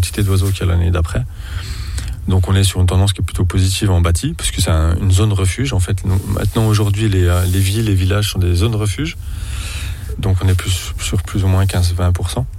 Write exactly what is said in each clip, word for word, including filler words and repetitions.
quantité d'oiseaux qu'il y a l'année d'après. Donc on est sur une tendance qui est plutôt positive en bâti, parce que c'est un, une zone refuge. En fait, nous, maintenant aujourd'hui, les, les villes, les villages sont des zones refuge. Donc on est plus, sur plus ou moins quinze à vingt pour cent.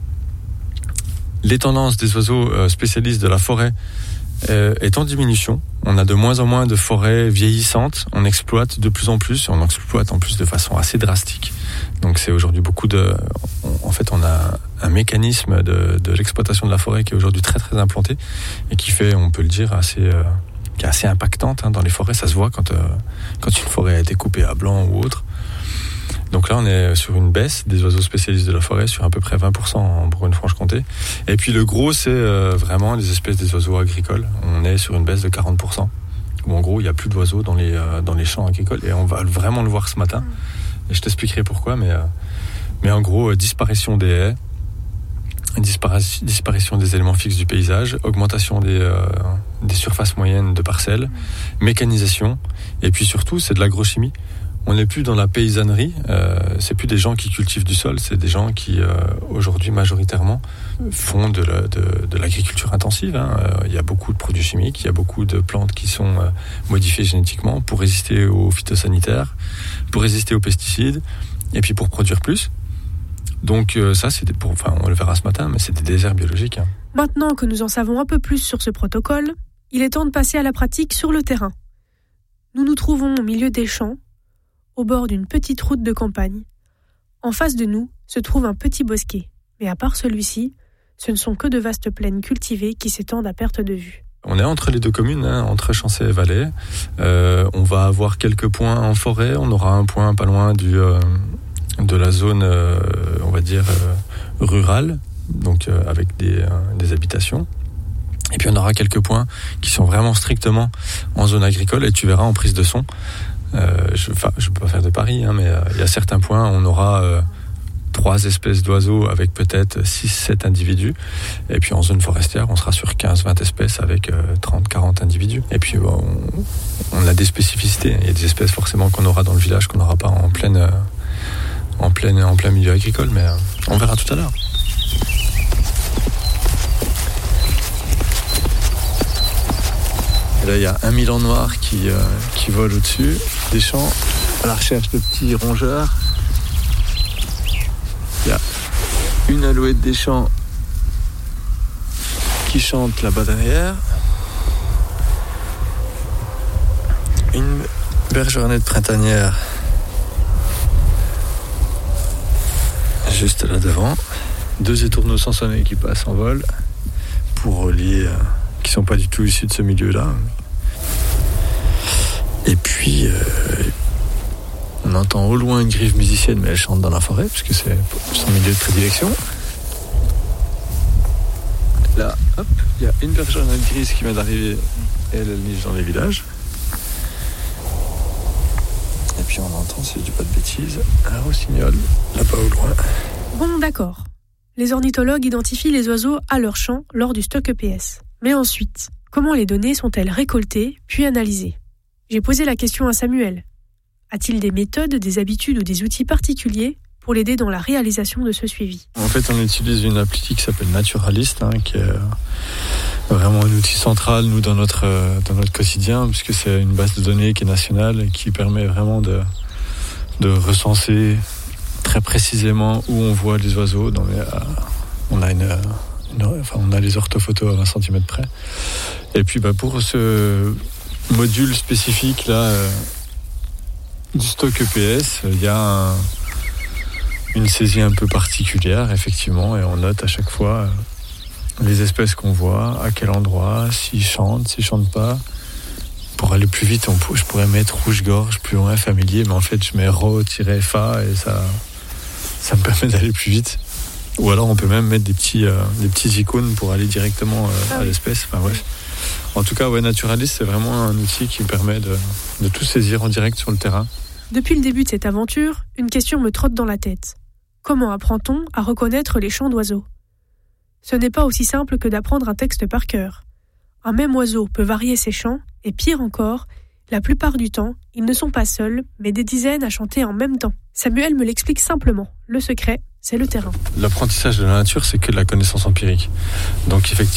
Les tendances des oiseaux euh, spécialistes de la forêt euh, est en diminution. On a de moins en moins de forêts vieillissantes. On exploite de plus en plus. On exploite en plus de façon assez drastique. Donc c'est aujourd'hui beaucoup de... En fait, on a un mécanisme de, de l'exploitation de la forêt qui est aujourd'hui très très implanté et qui fait, on peut le dire, assez... Euh, qui est assez impactante hein, dans les forêts. Ça se voit quand, euh, quand une forêt a été coupée à blanc ou autre. Donc là, on est sur une baisse des oiseaux spécialistes de la forêt, sur à peu près vingt pour cent en Bourgogne-Franche-Comté. Et puis le gros, c'est euh, vraiment les espèces des oiseaux agricoles. On est sur une baisse de quarante pour cent. Où en gros, il n'y a plus d'oiseaux dans les, euh, dans les champs agricoles. Et on va vraiment le voir ce matin. Et je t'expliquerai pourquoi. Mais, euh, mais en gros, euh, disparition des haies, dispari- disparition des éléments fixes du paysage, augmentation des, euh, des surfaces moyennes de parcelles, mécanisation. Et puis surtout, c'est de l'agrochimie. On n'est plus dans la paysannerie, euh, c'est plus des gens qui cultivent du sol, c'est des gens qui, euh, aujourd'hui, majoritairement, font de, la, de, de l'agriculture intensive. Hein. Euh, il y a beaucoup de produits chimiques, il y a beaucoup de plantes qui sont euh, modifiées génétiquement pour résister aux phytosanitaires, pour résister aux pesticides, et puis pour produire plus. Donc euh, ça, c'est des, pour, enfin, on le verra ce matin, mais c'est des déserts biologiques. Hein. Maintenant que nous en savons un peu plus sur ce protocole, il est temps de passer à la pratique sur le terrain. Nous nous trouvons au milieu des champs, au bord d'une petite route de campagne. En face de nous se trouve un petit bosquet, mais à part celui-ci, ce ne sont que de vastes plaines cultivées qui s'étendent à perte de vue. On est entre les deux communes, hein, entre Chancey et Valais. Euh, on va avoir quelques points en forêt, on aura un point pas loin du, euh, de la zone, euh, on va dire, euh, rurale, donc euh, avec des, euh, des habitations. Et puis on aura quelques points qui sont vraiment strictement en zone agricole, et tu verras en prise de son. Euh, je ne peux pas faire de pari, hein, mais il euh, y a certains points, on aura euh, trois espèces d'oiseaux avec peut-être six sept individus. Et puis en zone forestière, on sera sur quinze vingt espèces avec euh, trente quarante individus. Et puis bon, on, on a des spécificités. Il y a des espèces forcément qu'on aura dans le village, qu'on n'aura pas en, pleine, euh, en, pleine, en plein milieu agricole, mais euh, on verra tout à l'heure. Là, il y a un milan noir qui, euh, qui vole au-dessus des champs à la recherche de petits rongeurs. Il y a une alouette des champs qui chante là-bas derrière. Une bergernette printanière juste là devant. Deux étourneaux sansonnets qui passent en vol pour relier... Euh, qui sont pas du tout issus de ce milieu-là. Et puis, euh, on entend au loin une grive musicienne, mais elle chante dans la forêt, puisque c'est son milieu de prédilection. Là, hop, il y a une bergernette grise qui vient d'arriver, et elle, elle niche dans les villages. Et puis on entend, si je dis pas de bêtises, un rossignol, là-bas au loin. Bon, d'accord. Les ornithologues identifient les oiseaux à leur chant lors du stock E P S. Mais ensuite, comment les données sont-elles récoltées puis analysées ? J'ai posé la question à Samuel. A-t-il des méthodes, des habitudes ou des outils particuliers pour l'aider dans la réalisation de ce suivi ? En fait, on utilise une appli qui s'appelle Naturalist, hein, qui est vraiment un outil central, nous, dans notre, dans notre quotidien, puisque c'est une base de données qui est nationale et qui permet vraiment de, de recenser très précisément où on voit les oiseaux. Dans les, euh, on a une... Enfin, on a les orthophotos à vingt centimètres près. Et puis bah, pour ce module spécifique là, euh, du stock E P S, il y a un, une saisie un peu particulière, effectivement, et on note à chaque fois euh, les espèces qu'on voit, à quel endroit, s'ils chantent, s'ils chantent pas. Pour aller plus vite, on, je pourrais mettre rouge-gorge, plus loin, familier, mais en fait je mets ro-fa et ça, ça me permet d'aller plus vite. Ou alors on peut même mettre des petits, euh, des petits icônes pour aller directement euh, ah oui. à l'espèce. Enfin, ouais. En tout cas, ouais, Naturalist, c'est vraiment un outil qui permet de, de tout saisir en direct sur le terrain. Depuis le début de cette aventure, une question me trotte dans la tête. Comment apprend-on à reconnaître les chants d'oiseaux ? Ce n'est pas aussi simple que d'apprendre un texte par cœur. Un même oiseau peut varier ses chants, et pire encore, la plupart du temps, ils ne sont pas seuls, mais des dizaines à chanter en même temps. Samuel me l'explique simplement. Le secret, c'est le terrain. L'apprentissage de la nature, c'est que de la connaissance empirique. Donc effectivement,